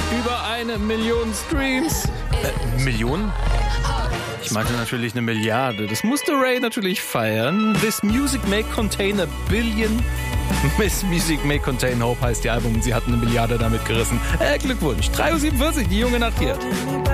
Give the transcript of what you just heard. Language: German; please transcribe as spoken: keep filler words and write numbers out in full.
Über eine Million Streams. Äh, Millionen? Ich meinte natürlich eine Milliarde. Das musste Ray natürlich feiern. This music may contain a billion. This music may contain hope heißt ihr Album und sie hat eine Milliarde damit gerissen. Äh, Glückwunsch. drei Uhr siebenundvierzig, die junge Nacht hier.